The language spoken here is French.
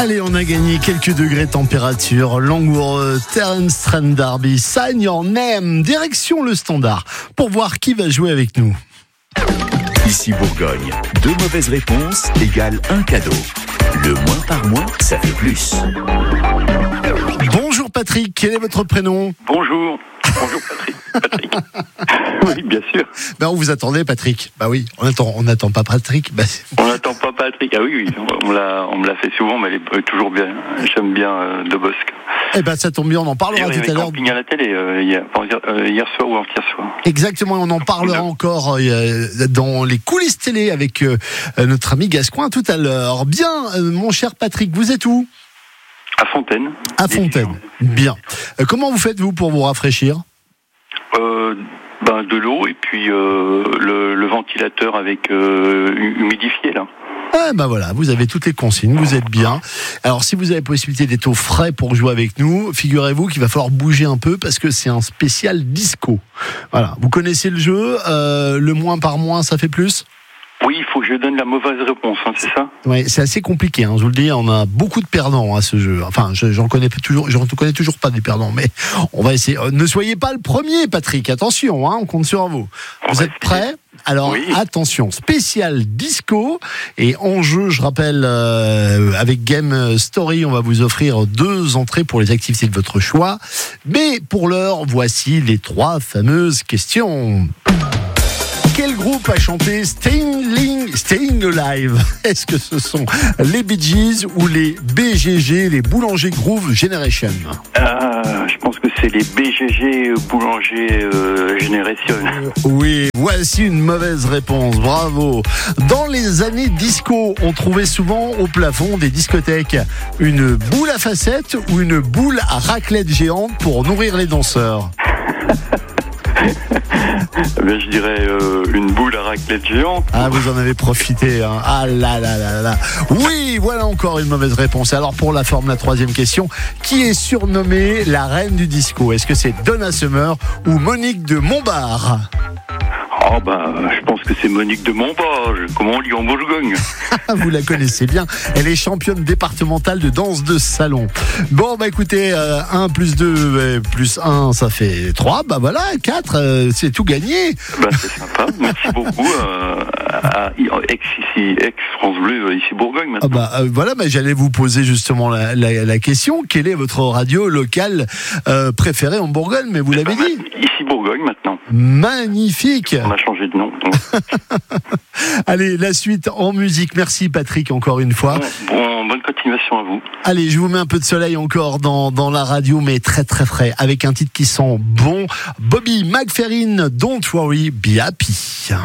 Allez, on a gagné quelques degrés de température. Langoureux, Terence Trent D'Arby, Sign Your Name, direction le standard, pour voir qui va jouer avec nous. Ici Bourgogne, 2 mauvaises réponses égale un cadeau. Le moins par mois, ça fait plus. Bonjour Patrick, quel est votre prénom ? Bonjour Patrick. Oui, bien sûr. Ben on vous attendait Patrick. Bah oui, on n'attend pas Patrick. On n'attend pas Patrick. Ah oui, on me l'a fait souvent, mais elle est toujours bien. J'aime bien De Bosque. Eh ben ça tombe bien, on en parlera tout à l'heure. Camping à la télé hier soir ou avant-hier soir. Exactement, on en parlera encore dans les coulisses télé avec notre ami Gascoin tout à l'heure. Bien, mon cher Patrick, vous êtes où ? À Fontaine. À Fontaine, bien. Comment vous faites-vous pour vous rafraîchir ? De l'eau et puis le ventilateur avec humidifié là. Ah ben voilà, vous avez toutes les consignes, vous êtes bien. Alors si vous avez possibilité d'être au frais pour jouer avec nous, figurez-vous qu'il va falloir bouger un peu parce que c'est un spécial disco. Voilà, vous connaissez le jeu, le moins par moins ça fait plus ? Oui, il faut que je donne la mauvaise réponse, c'est ça ? Oui, c'est assez compliqué, je vous le dis, on a beaucoup de perdants à ce jeu. Enfin, j'en connais toujours pas des perdants, mais on va essayer. Ne soyez pas le premier, Patrick, attention, on compte sur vous. Vous êtes prêts ? Alors, oui. Attention, spécial disco, et en jeu, je rappelle, avec Game Story, on va vous offrir 2 entrées pour les activités de votre choix. Mais pour l'heure, voici les 3 fameuses questions. Quel groupe a chanté Staying Alive ? Est-ce que ce sont les Bee Gees ou les BGG, les Boulanger Groove Generation ? Je pense que c'est les BGG Boulanger Generation. Oui, voici une mauvaise réponse, bravo. Dans les années disco, on trouvait souvent au plafond des discothèques une boule à facettes ou une boule à raclette géante pour nourrir les danseurs. Je dirais une boule à raclette géante. Ah, vous en avez profité, hein. Ah là là là là. Oui, voilà encore une mauvaise réponse. Alors pour la 3e question, qui est surnommée la reine du disco ? Est-ce que c'est Donna Summer ou Monique de Montbard ? Je pense que c'est Monique de Montbard, comme on dit en Bourgogne. Vous la connaissez bien, elle est championne départementale de danse de salon. Bon, écoutez, 1 plus 2 plus 1, ça fait 3, voilà, 4, c'est tout gagné. C'est sympa, merci beaucoup à ex-France Bleu, ici Bourgogne maintenant. Voilà, j'allais vous poser justement la question, quelle est votre radio locale préférée en Bourgogne, mais vous l'avez dit. Ici Bourgogne maintenant. Magnifique. On a changé de nom. Allez, la suite en musique. Merci Patrick encore une fois. Bonne continuation à vous. Allez, je vous mets un peu de soleil encore dans la radio, mais très très frais, avec un titre qui sent bon. Bobby McFerrin, Don't Worry, Be Happy.